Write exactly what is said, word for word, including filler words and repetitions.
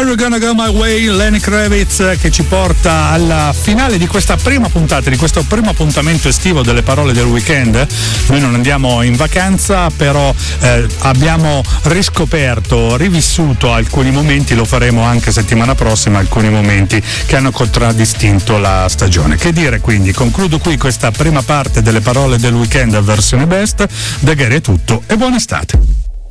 Are You Gonna Go My Way, Lenny Kravitz, che ci porta alla finale di questa prima puntata, di questo primo appuntamento estivo delle parole del weekend. Noi non andiamo in vacanza, però eh, abbiamo riscoperto, rivissuto alcuni momenti, lo faremo anche settimana prossima, alcuni momenti che hanno contraddistinto la stagione. Che dire, quindi, concludo qui questa prima parte delle parole del weekend versione best. Da Gary è tutto e buona estate.